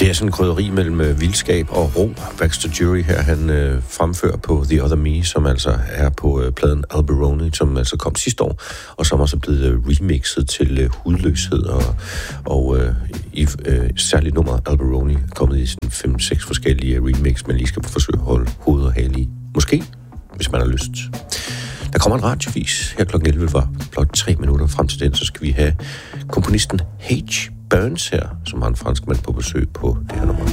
Det er sådan en krydderi mellem vildskab og ro. Baxter Jury her, han fremfører på The Other Me, som altså er på pladen Alberoni, som altså kom sidste år, og som også er blevet remixet til hudløshed, og i særligt nummer Alberoni er kommet i sådan 5-6 forskellige remix, man lige skal forsøge at holde hoved og hale i. Måske, hvis man har lyst. Der kommer en radiovis her kl. 11, var blot 3 minutter frem til den, så skal vi have komponisten H. Burns her, som har en fransk mand på besøg på det her nummer.